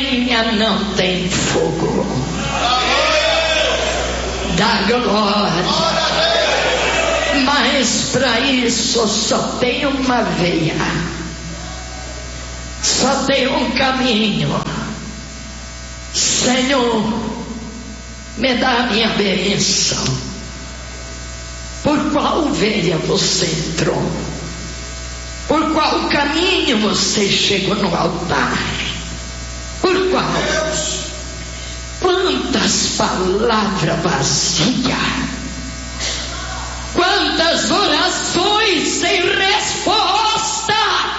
lenha não tem fogo. Dá glória. Mas para isso só tem uma veia, só tem um caminho. Senhor, me dá a minha bênção. Por qual veia você entrou? Por qual caminho você chegou no altar? Por qual? Quantas palavras vazias, quantas orações sem resposta.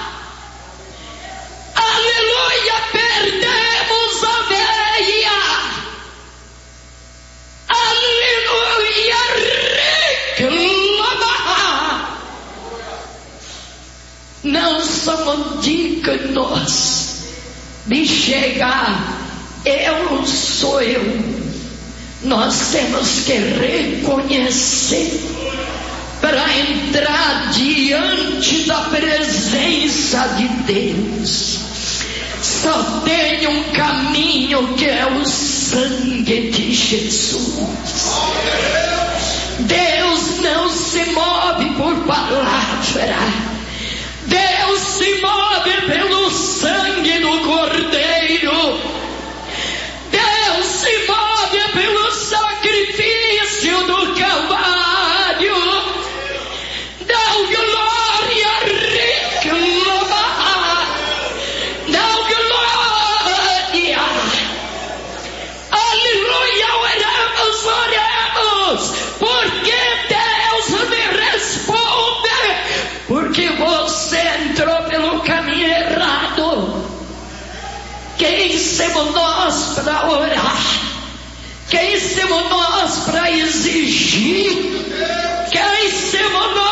Aleluia, perdemos a veia. Aleluia, reclama. Não somos dignos de chegar. Eu sou eu. Nós temos que reconhecer para entrar diante da presença de Deus. Só tem um caminho, que é o sangue de Jesus. Deus não se move por palavra. Deus se move pelo sangue do Cordeiro. Deus se move pelo sacrifício do Calvário. Dá glória, reclama. Dá glória. Aleluia, oramos. Porque Deus me responde. Porque você entrou pelo caminho errado. Quem somos nós para orar? Quem somos nós para exigir? Quem somos nós